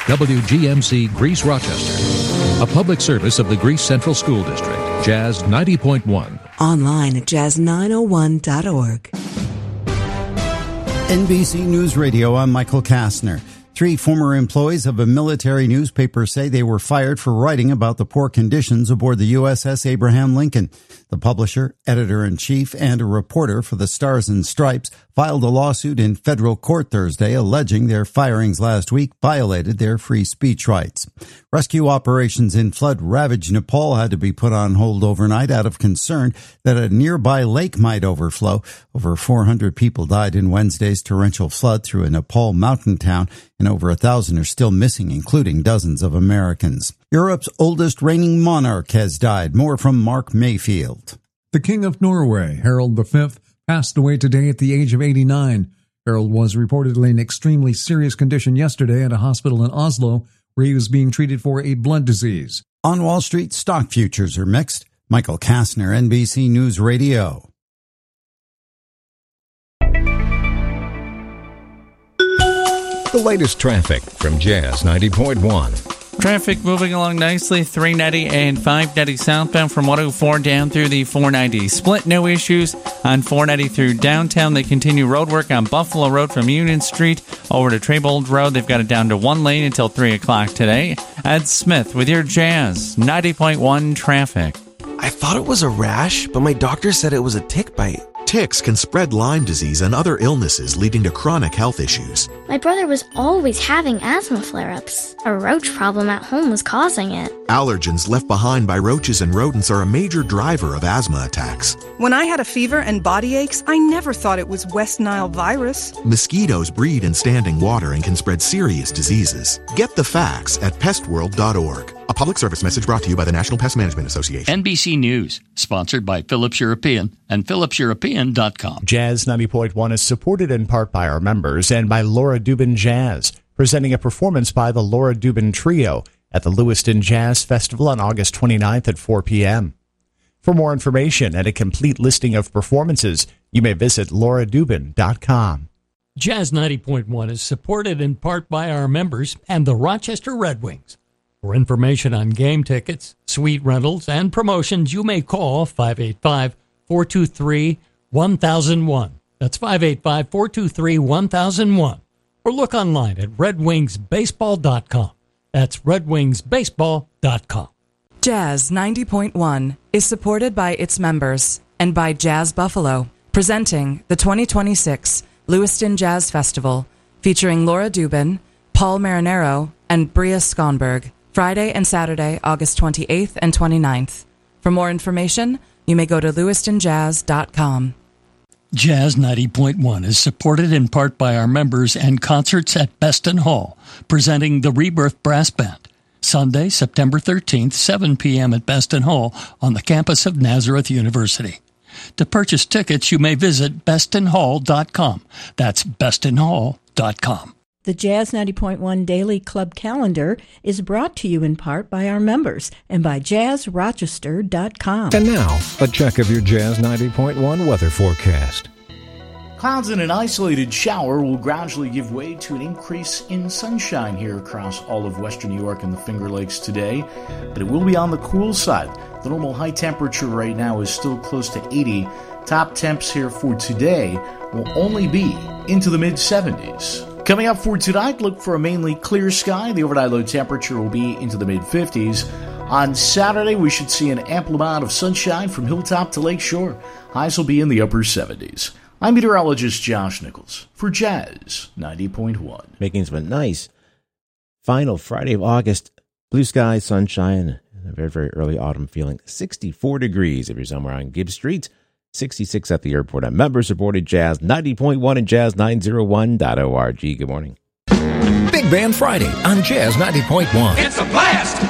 WGMC Greece Rochester, a public service of the Greece Central School District. Jazz 90.1. Online at jazz901.org. NBC News Radio, I'm Michael Kastner. 3 former employees of a military newspaper say they were fired for writing about the poor conditions aboard the USS Abraham Lincoln. The publisher, editor-in-chief, and a reporter for the Stars and Stripes filed a lawsuit in federal court Thursday alleging their firings last week violated their free speech rights. Rescue operations in flood-ravaged Nepal had to be put on hold overnight out of concern that a nearby lake might overflow. Over 400 people died in Wednesday's torrential flood through a Nepal mountain town, and over 1,000 are still missing, including dozens of Americans. Europe's oldest reigning monarch has died. More from Mark Mayfield. The King of Norway, Harald V, passed away today at the age of 89. Harald was reportedly in extremely serious condition yesterday at a hospital in Oslo, where he was being treated for a blood disease. On Wall Street, stock futures are mixed. Michael Kastner, NBC News Radio. The latest traffic from Jazz 90.1. Traffic moving along nicely, 390 and 590 southbound from 104 down through the 490. Split, no issues on 490 through downtown. They continue road work on Buffalo Road from Union Street over to Traybold Road. They've got it down to 1 lane until 3 o'clock today. Ed Smith with your Jazz 90.1 traffic. I thought it was a rash, but my doctor said it was a tick bite. Ticks can spread Lyme disease and other illnesses, leading to chronic health issues. My brother was always having asthma flare-ups. A roach problem at home was causing it. Allergens left behind by roaches and rodents are a major driver of asthma attacks. When I had a fever and body aches, I never thought it was West Nile virus. Mosquitoes breed in standing water and can spread serious diseases. Get the facts at pestworld.org. A public service message brought to you by the National Pest Management Association. NBC News, sponsored by Phillips European and PhillipsEuropean.com. Jazz 90.1 is supported in part by our members and by Laura Dubin Jazz, presenting a performance by the Laura Dubin Trio at the Lewiston Jazz Festival on August 29th at 4 p.m. For more information and a complete listing of performances, you may visit lauradubin.com. Jazz 90.1 is supported in part by our members and the Rochester Red Wings. For information on game tickets, suite rentals, and promotions, you may call 585-423-1001. That's 585-423-1001. Or look online at redwingsbaseball.com. That's redwingsbaseball.com. Jazz 90.1 is supported by its members and by Jazz Buffalo, presenting the 2026 Lewiston Jazz Festival, featuring Laura Dubin, Paul Marinero, and Bria Skonberg, Friday and Saturday, August 28th and 29th. For more information, you may go to lewistonjazz.com. Jazz 90.1 is supported in part by our members and concerts at Beston Hall, presenting the Rebirth Brass Band. Sunday, September 13th, 7 p.m. at Beston Hall on the campus of Nazareth University. To purchase tickets, you may visit bestonhall.com. That's bestonhall.com. The Jazz 90.1 Daily Club Calendar is brought to you in part by our members and by jazzrochester.com. And now, a check of your Jazz 90.1 weather forecast. Clouds and an isolated shower will gradually give way to an increase in sunshine here across all of western New York and the Finger Lakes today, but it will be on the cool side. The normal high temperature right now is still close to 80. Top temps here for today will only be into the mid-70s. Coming up for tonight, look for a mainly clear sky. The overnight low temperature will be into the mid-50s. On Saturday, we should see an ample amount of sunshine from hilltop to lakeshore. Highs will be in the upper 70s. I'm meteorologist Josh Nichols for Jazz 90.1. Making some nice final Friday of August. Blue skies, sunshine, and a very, very early autumn feeling. 64 degrees if you're somewhere on Gibbs Street. 66 at the airport. I'm members supported Jazz 90.1 and Jazz901.org. Good morning. Big Band Friday on Jazz 90.1. It's a blast!